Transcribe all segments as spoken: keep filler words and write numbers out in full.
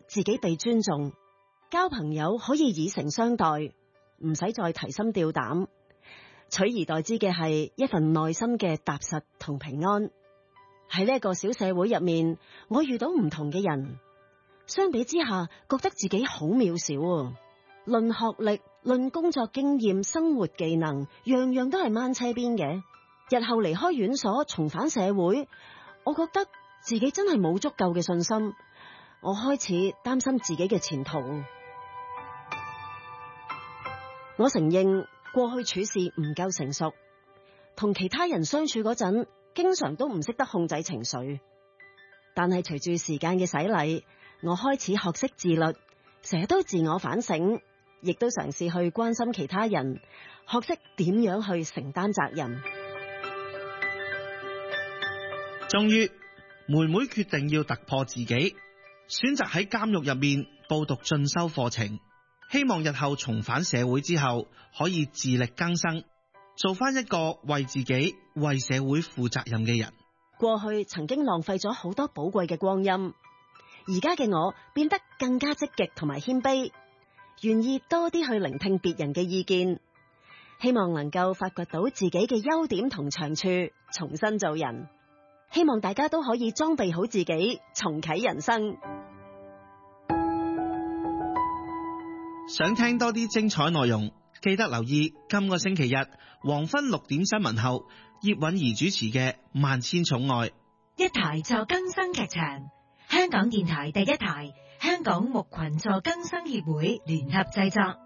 自己被尊重，交朋友可以以誠相待，唔使再提心吊膽，取而代之嘅係一份內心嘅踏實同平安。喺呢一個小社會入面，我遇到唔同嘅人，相比之下覺得自己好渺小啊。論學歷、論工作經驗、生活技能，樣樣都係掹車邊嘅。日後離開院所重返社會，我覺得自己真係冇足夠嘅信心，我開始擔心自己嘅前途。我承認過去處事唔夠成熟，同其他人相處嗰陣，經常都唔識得控制情緒。但係隨住時間嘅洗禮，我開始學識自律，成日都自我反省，亦都嘗試去關心其他人，學識點樣去承擔責任。 終於，妹妹決定要突破自己，選擇喺監獄入面報讀進修課程，希望日後重返社會之後可以自力更生，做翻一個為自己、為社會負責任嘅人。 過去曾經浪費咗好多寶貴嘅光陰，而家嘅我變得更加積極同埋謙卑，願意多啲去聆聽別人嘅意見，希望能夠發掘到自己嘅優點同長處，重新做人。希望大家都可以裝備好自己，重啟人生。 想聽多啲精彩內容，記得留意今個星期日黃昏六點新聞後，葉韻儀主持嘅《萬千寵愛》。 一台助更生劇場，香港電台第一台，香港牧群助更生協會聯合製作。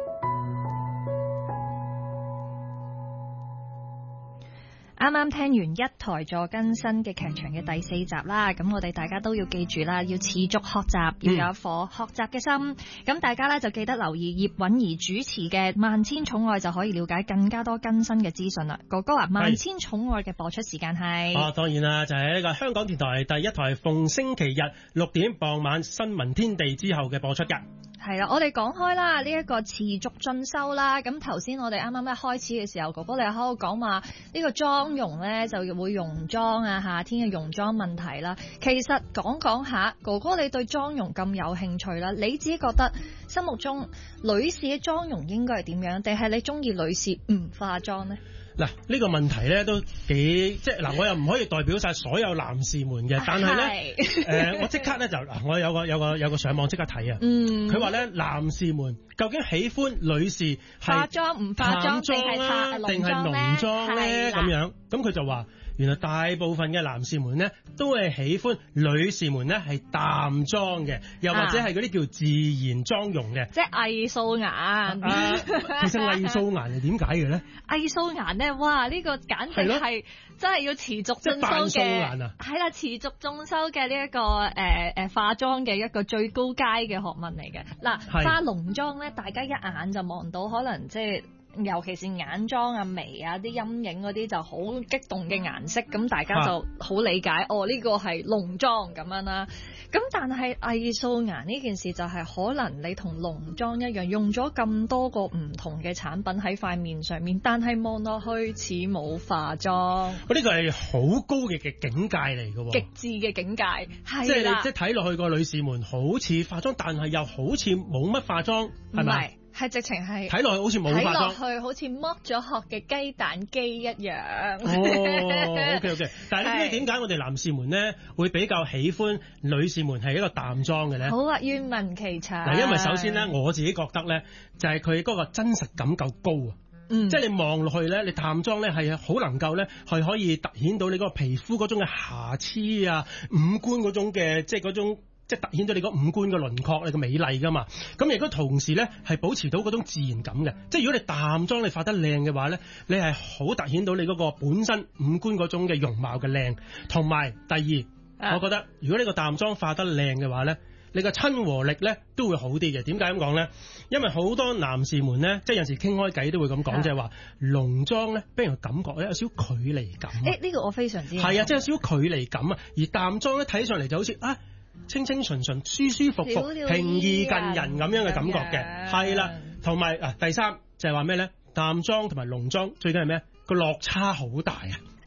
啱啱聽完一台助更生嘅劇場嘅第四集啦，咁我哋大家都要記住啦，要持續學習，要有一顆學習嘅心。咁、嗯、大家咧就記得留意葉韻儀主持嘅《萬千寵愛》，就可以了解更加多更新嘅資訊啦。哥哥啊，《萬千寵愛》嘅播出時間係？ 哦，當然啦，就係、是、呢個香港電台第一台，逢星期日六點傍晚新聞天地之後嘅播出㗎。 係啦，我哋講開啦，呢、這、一個持續進修啦。咁頭先我哋啱啱一開始嘅時候，哥哥你喺度講話呢個妝容咧就會溶妝啊，夏天嘅溶妝問題啦。其實講講下，哥哥你對妝容咁有興趣啦，你自己覺得心目中女士嘅妝容應該係點樣？定係你中意女士唔化妝呢？ 嗱，呢個問題咧都幾即係嗱，我又唔可以代表晒所有男士們嘅，但係咧誒，我即刻咧就嗱，我有個有個有個上網即刻睇啊，嗯，佢話咧男士們究竟喜歡女士化妝唔化妝定係化定係濃妝咧咁樣，咁佢就話。原來大部分嘅男士們咧，都係喜歡女士們咧係淡妝嘅，又或者係嗰啲叫自然妝容嘅， 即係偽素顏。 啊、其實偽素顏係點解嘅咧？ 偽素顏咧，哇！呢、呢個簡直係真係要持續進修嘅，係啦，持續進修嘅呢一個誒誒、呃、化妝嘅一個最高階嘅學問嚟嘅。嗱，化濃妝咧，大家一眼就望到，可能即係。尤其是眼妝啊、眉啊、啲陰影嗰啲就好激動嘅顏色，咁大家就好理解、啊、哦，呢、呢個係濃妝咁樣啦。咁但係偽素顏呢件事就係可能你同濃妝一樣，用咗咁多個唔同嘅產品喺塊面上面，但係望落去似冇化妝。呢個係好高嘅嘅境界嚟嘅，極致嘅境界係即係你即係睇落去個女士們好似化妝，但係又好似冇乜化妝，係咪？ 係直情係睇落去好似冇化妝，睇落去好似剝咗殼嘅雞蛋機一樣。 哦，OK OK。但係咧，點解我哋男士們咧會比較喜歡女士們係一個淡妝嘅咧？ 好啊，願聞其詳。 嗱，因為首先咧，我自己覺得咧，就係佢嗰個真實感夠高啊。嗯，即係你望落去咧，你淡妝咧係好能夠咧係可以凸顯到你嗰個皮膚嗰種嘅瑕疵啊，五官嗰種嘅即係嗰種。即係凸顯咗你個五官嘅輪廓，你個美麗噶嘛。咁亦都同時咧係保持到嗰種自然感嘅。即係如果你淡妝你化得靚嘅話咧，你係好凸顯到你嗰個本身五官嗰種嘅容貌嘅靚。同埋第二，啊、我覺得如果你個淡妝化得靚嘅話咧，你個親和力咧都會好啲嘅。點解咁講咧？因為好多男士們咧，即係有時傾開偈都會咁講，即係話濃妝咧，俾人感覺咧有少少距離感。 誒，呢個我非常之係啊，即係有少少距離感啊。而淡妝咧睇上嚟就好似啊〜清清純純、舒舒服服、平易近人咁樣嘅感覺嘅，係啦。同埋啊，第三就係話咩咧？淡妝同埋濃妝最緊係咩？個落差好大啊！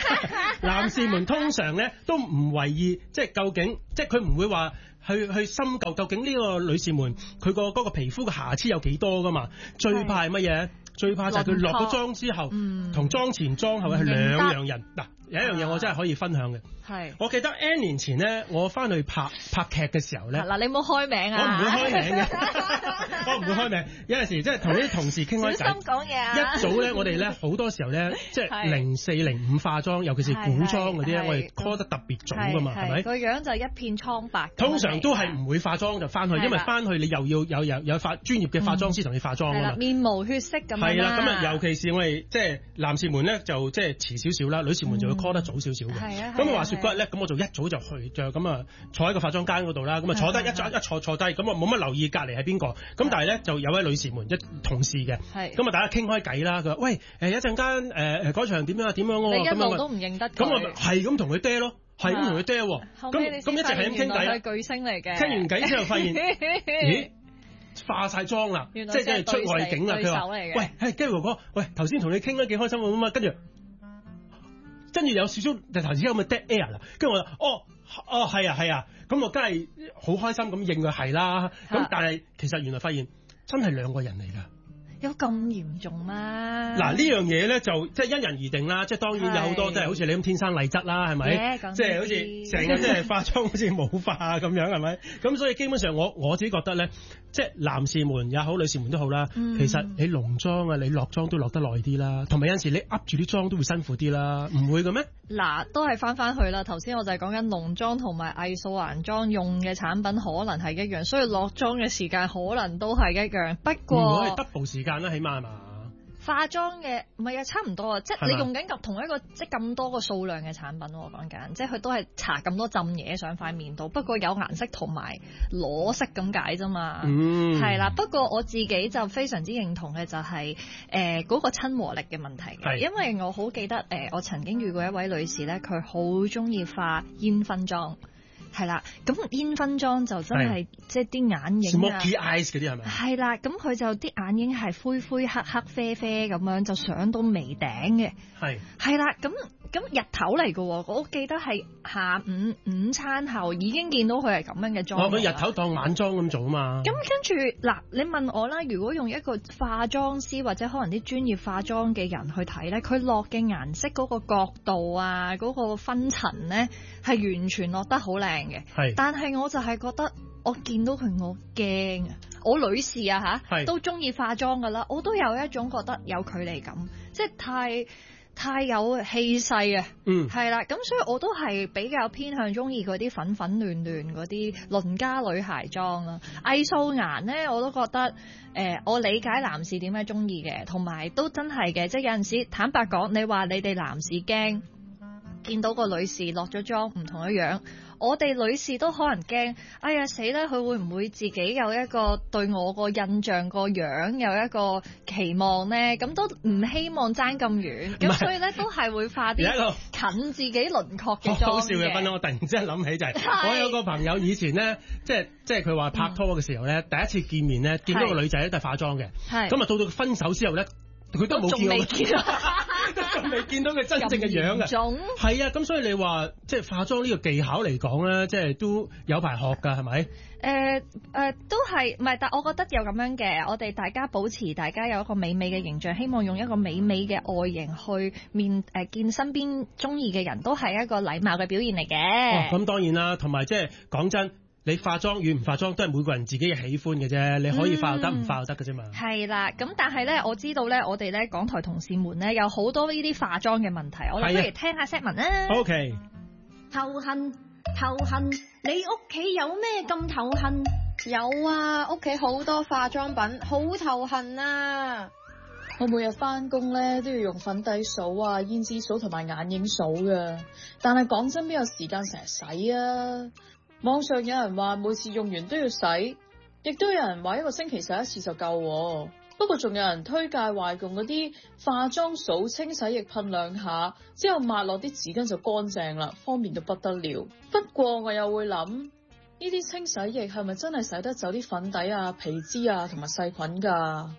男士們通常咧都唔為意，即係究竟，即係佢唔會話去去深究究竟呢個女士們佢個嗰個皮膚嘅瑕疵有幾多噶嘛？最怕係乜嘢？最怕就係佢落咗妝之後，同妝前妝後係兩樣人。嗱，有一樣嘢我真係可以分享嘅。係，我記得 N 年前咧，我翻去拍拍劇嘅時候咧， 嗱，你冇開名啊！ 我唔會開名嘅，我唔會開名。有陣時即係同啲同事傾開偈， 小心講嘢啊！ 一早咧，我哋咧好多時候咧，即係零四零五化妝，尤其是古裝嗰啲咧，我哋 call 得特別早噶嘛，係咪？ 個樣就一片蒼白。 通常都係唔會化妝就翻去，因為翻去你又要有有有化專業嘅化妝師同你化妝啊嘛。 面無血色咁樣。 係啦，咁啊，尤其是我哋即係男士們咧，就即係遲少少啦，女士們就會 call 得早少少嘅。係啊。咁話説嗰日咧，咁我就一早就去，就咁啊坐喺個化妝間嗰度啦，咁啊坐低一坐一坐坐低，咁啊冇乜留意隔離係邊個，咁但係咧就有位女士們一同事嘅，咁啊大家傾開偈啦，佢話喂誒一陣間誒誒嗰場點樣啊點樣喎， 你一路都唔認得佢， 咁我係咁同佢嗲咯，係咁同佢嗲喎，咁咁一直係咁傾偈， 係巨星嚟嘅， 傾完偈之後發現咦化晒妝啦，即係即係出外景啦，佢話喂係基哥哥，喂頭先同你傾得幾開心咁啊，跟住。跟住有少少就頭先咁嘅 dead air 啦，跟住我話哦哦係啊係啊，咁我梗係好開心咁應佢係啦，咁但係其實原來發現真係兩個人嚟㗎。 有咁嚴重咩？ 嗱呢樣嘢咧就即係因人而定啦，即係當然有好多即係好似你咁天生麗質啦，係咪？即係好似成日即係化妝好似冇化咁樣係咪？咁所以基本上我我自己覺得咧，即係男士們也好，女士們都好啦。嗯、其實你濃妝啊，你落妝都落得耐啲啦，同埋有陣時你噏住啲妝都會辛苦啲啦，唔會嘅咩？ 嗱，都係翻翻去啦。頭先我就係講緊濃妝同埋藝素顏妝用嘅產品可能係一樣，所以落妝嘅時間可能都係一樣。不過唔會係 double 時間啦，起碼係嘛？ 化妝嘅唔係啊，差唔多啊，即係你用緊咁同一個即係咁多個數量嘅產品，我講緊，即係佢都係搽咁多浸嘢上塊面度，不過有顏色同埋裸色咁解啫嘛，嗯，係啦。不過我自己就非常之認同嘅就係誒嗰個親和力嘅問題嘅，因為我好記得誒、呃，我曾經遇過一位女士咧，佢好中意化煙熏妝。係啦，咁煙熏妝就真係即係啲眼影啊 smoky eyes 嗰啲係咪？ 係啦，咁佢就啲眼影係灰灰黑黑啡啡咁樣，就上到眉頂嘅。係係啦，咁咁日頭嚟嘅，我記得係下午午餐後已經見到佢係咁樣嘅妝。 哦，佢日頭當晚妝咁做啊嘛。咁跟住嗱，你問我啦，如果用一個化妝師或者可能啲專業化妝嘅人去睇咧，佢落嘅顏色嗰個角度啊，嗰個分層咧係完全落得好靚。係，但係我就係覺得我見到佢我驚啊！我女士啊吓，都中意化妝噶啦，我都有一種覺得有距離感，即係太太有氣勢啊！嗯，係啦，咁所以我都係比較偏向中意嗰啲粉粉嫩嫩嗰啲鄰家女孩妝啦。藝素顏咧，我都覺得誒、呃，我理解男士點解中意嘅，同埋都真係嘅，即係有陣時坦白講，你話你哋男士驚見到個女士落咗妝唔同一樣。我哋女士都可能驚，哎呀死啦！佢會唔會自己有一個對我個印象個樣有一個期望咧？咁都唔希望爭咁遠，咁所以咧都係會化啲近自己輪廓嘅妝嘅。 好笑嘅分享，我突然之間諗起就係、是，我有個朋友以前咧，即係即係佢話拍拖嘅時候咧，嗯、第一次見面咧，見到個女仔咧都係化妝嘅，咁啊到到分手之後咧，佢都冇見到。仲未見到佢真正嘅樣嘅，係啊，咁所以你話即係化妝呢個技巧嚟講咧，即係都有排學㗎，係咪？誒誒、 呃呃，都係，唔係？但我覺得有咁樣嘅，我哋大家保持大家有一個美美嘅形象，希望用一個美美嘅外形去面誒、呃、見身邊中意嘅人都係一個禮貌嘅表現嚟嘅。 哦，咁當然啦，同埋即係講真。你化妝與唔化妝都係每個人自己嘅喜歡嘅啫，你可以化又得，唔、嗯、化又得嘅啫嘛。 係啦，咁但係咧，我知道咧，我哋咧港台同事們咧有好多呢啲化妝嘅問題，我哋不如聽下 set 文啦。 O K。 頭痕頭痕，你屋企有咩咁頭痕？ 有啊，屋企好多化妝品，好頭痕啊！ 我每日翻工咧都要用粉底掃啊、胭脂掃同埋眼影掃噶，但係講真邊有時間成日洗啊？網上有人話每次用完都要洗，亦都有人話一個星期洗一次就夠。不過仲有人推介話用嗰啲化妝掃清洗液噴兩下之後抹落啲紙巾就乾淨啦，方便到不得了。不過我又會諗，呢啲清洗液係咪真係洗得走啲粉底啊、皮脂啊同埋細菌噶？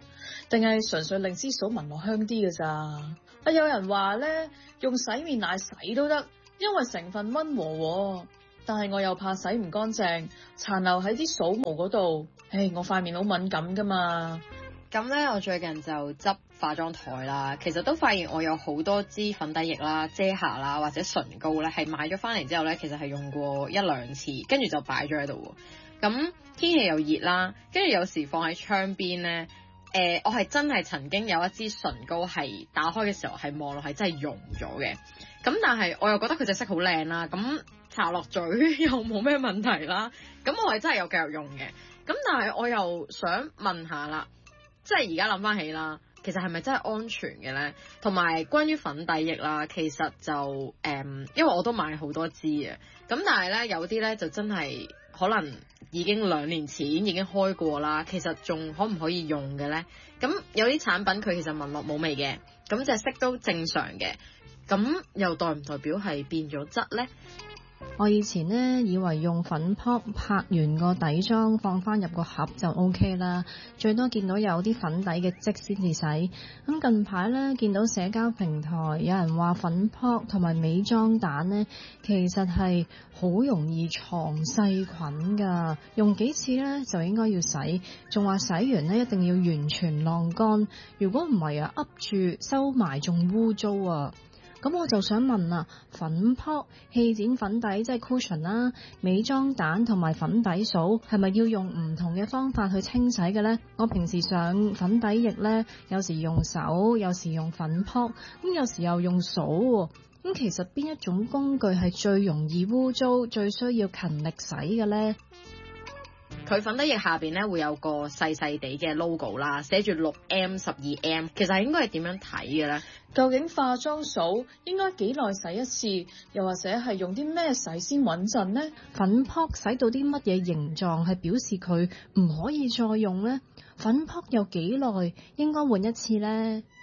定係純粹令支掃聞落香啲㗎咋？啊，有人話咧用洗面奶洗都得，因為成分溫和。但係我又怕洗唔乾淨，殘留喺啲掃毛嗰度。唉，我塊面好敏感噶嘛。 咁咧，我最近就執化妝台啦，其實都發現我有好多支粉底液啦、遮瑕啦或者唇膏咧，係買咗翻嚟之後咧，其實係用過一兩次，跟住就擺咗喺度。咁天氣又熱啦，跟住有時放喺窗邊咧，誒、呃，我係真係曾經有一支唇膏係打開嘅時候係望落係真係溶咗嘅。咁但係我又覺得佢隻色好靚啦，咁搽落嘴又冇咩問題啦。咁我係真係有繼續用嘅。咁但係我又想問下啦。即係而家諗翻起啦，其實係咪真係安全嘅咧？同埋關於粉底液啦，其實就誒、嗯，因為我都買好多支嘅，咁但係咧有啲咧就真係可能已經兩年前已經開過啦，其實仲可唔可以用嘅咧？咁有啲產品佢其實聞落冇味嘅，咁隻色都正常嘅，咁又代唔代表係變咗質咧？ 我以前呢，以為用粉撲拍完個底妝放翻入個盒就 OK 啦，最多見到有啲粉底嘅漬先至洗。咁近排呢，見到社交平台有人話粉撲同埋美妝蛋呢，其實係好容易藏細菌噶，用幾次呢，就應該要洗，仲話洗完呢，一定要完全晾乾，如果唔係啊，噏住收埋仲污糟啊！咁我就想問啦，粉撲、氣墊粉底即係 cushion 啦，美妝蛋同埋粉底掃係咪要用唔同嘅方法去清洗嘅呢？我平時上粉底液呢，有時用手，有時用粉撲，咁有時又用掃。咁其實邊一種工具係最容易污糟、最需要勤力洗嘅呢？ 佢粉底液下邊咧會有個細細地嘅 logo 啦，寫住六 M、十二 M， 其實係應該係點樣睇嘅咧？ 究竟化妝掃應該幾耐洗一次？又或者係用啲咩洗先穩陣呢？ 粉撲洗到啲乜嘢形狀係表示佢唔可以再用呢？粉撲有幾耐應該換一次呢？